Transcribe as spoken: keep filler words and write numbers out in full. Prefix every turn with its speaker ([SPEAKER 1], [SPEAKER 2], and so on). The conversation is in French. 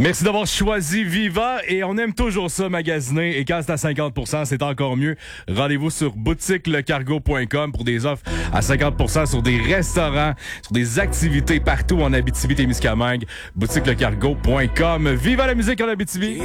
[SPEAKER 1] Merci d'avoir choisi Viva et on aime toujours ça magasiner et quand c'est à cinquante pour cent, c'est encore mieux. Rendez-vous sur boutique le cargo point com pour des offres à cinquante pour cent sur des restaurants, sur des activités partout en Abitibi-Témiscamingue. boutique le cargo point com. Viva la musique en Abitibi!